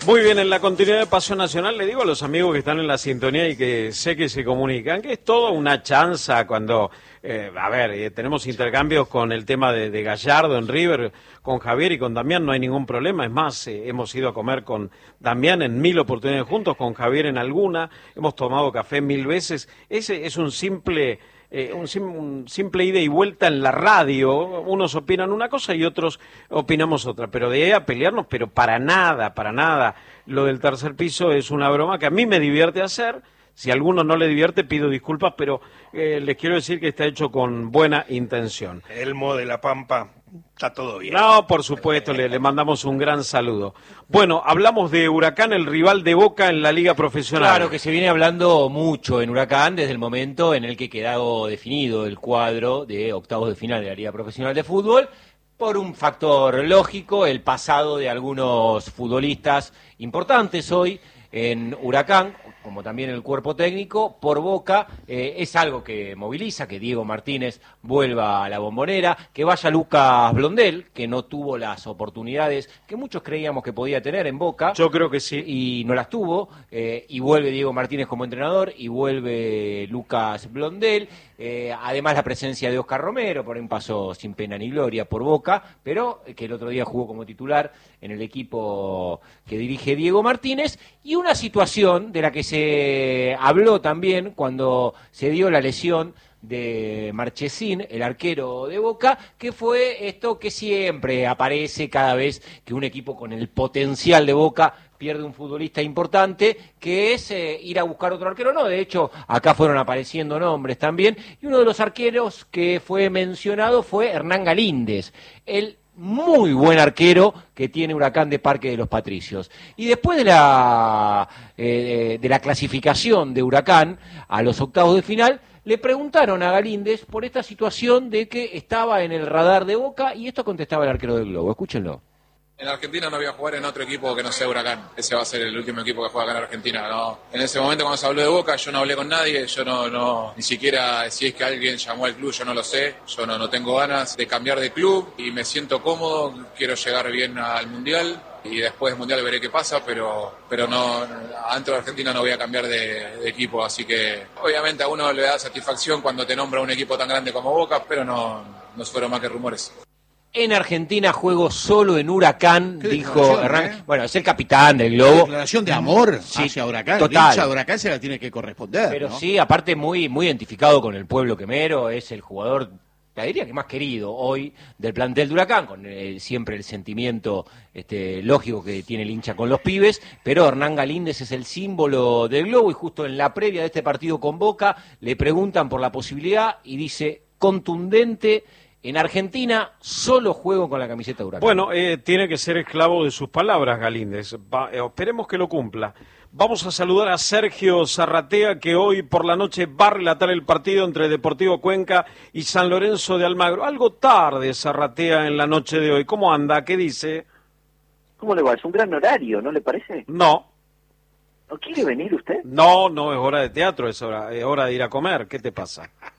Muy bien, en la continuidad de Pasión Nacional le digo a los amigos que están en la sintonía y que sé que se comunican, que es toda una chanza cuando, tenemos intercambios con el tema de Gallardo en River, con Javier y con Damián, no hay ningún problema, es más, hemos ido a comer con Damián en 1000 oportunidades juntos, con Javier en alguna, hemos tomado café 1000 veces, ese es un simple ida y vuelta en la radio, unos opinan una cosa y otros opinamos otra, pero de ahí a pelearnos, pero para nada, lo del tercer piso es una broma que a mí me divierte hacer, si a alguno no le divierte pido disculpas, pero les quiero decir que está hecho con buena intención. Elmo de la Pampa, está todo bien. No, por supuesto, le mandamos un gran saludo. Bueno, hablamos de Huracán, el rival de Boca en la Liga Profesional. Claro que se viene hablando mucho en Huracán desde el momento en el que quedó definido el cuadro de octavos de final de la Liga Profesional de Fútbol, por un factor lógico, el pasado de algunos futbolistas importantes hoy en Huracán, como también el cuerpo técnico, por Boca, es algo que moviliza, que Diego Martínez vuelva a la Bombonera, que vaya Lucas Blondel, que no tuvo las oportunidades que muchos creíamos que podía tener en Boca. Yo creo que sí. Y no las tuvo, y vuelve Diego Martínez como entrenador, y vuelve Lucas Blondel, además la presencia de Oscar Romero, por un paso sin pena ni gloria por Boca, pero que el otro día jugó como titular en el equipo que dirige Diego Martínez, y una situación de la que se habló también cuando se dio la lesión de Marchesín, el arquero de Boca, que fue esto que siempre aparece cada vez que un equipo con el potencial de Boca pierde un futbolista importante, que es ir a buscar otro arquero. No, de hecho, acá fueron apareciendo nombres también, y uno de los arqueros que fue mencionado fue Hernán Galíndez, el muy buen arquero que tiene Huracán de Parque de los Patricios. Y después de la clasificación de Huracán a los octavos de final, le preguntaron a Galíndez por esta situación de que estaba en el radar de Boca, y esto contestaba el arquero del Globo. Escúchenlo. En Argentina no voy a jugar en otro equipo que no sea Huracán. Ese va a ser el último equipo que juega acá en Argentina, ¿no? En ese momento cuando se habló de Boca, yo no hablé con nadie, yo no ni siquiera si es que alguien llamó al club, yo no lo sé. Yo no tengo ganas de cambiar de club y me siento cómodo, quiero llegar bien al Mundial y después del Mundial veré qué pasa, pero no, dentro de Argentina no voy a cambiar de equipo, así que obviamente a uno le da satisfacción cuando te nombra un equipo tan grande como Boca, pero no fueron más que rumores. En Argentina juego solo en Huracán, dijo Hernán. Bueno, es el capitán del Globo. Declaración de amor hacia Huracán. Total. El hincha de Huracán se la tiene que corresponder. Pero ¿no? sí, aparte muy identificado con el pueblo quemero, es el jugador, te diría que más querido hoy del plantel de Huracán, con siempre el sentimiento lógico que tiene el hincha con los pibes, pero Hernán Galíndez es el símbolo del Globo, y justo en la previa de este partido con Boca le preguntan por la posibilidad y dice contundente: en Argentina solo juego con la camiseta de Huracán. Bueno, tiene que ser esclavo de sus palabras, Galíndez. Esperemos que lo cumpla. Vamos a saludar a Sergio Zarratea, que hoy por la noche va a relatar el partido entre Deportivo Cuenca y San Lorenzo de Almagro. Algo tarde, Zarratea, en la noche de hoy. ¿Cómo anda? ¿Qué dice? ¿Cómo le va? Es un gran horario, ¿no le parece? No. ¿No quiere venir usted? No es hora de teatro, es hora de ir a comer. ¿Qué te pasa?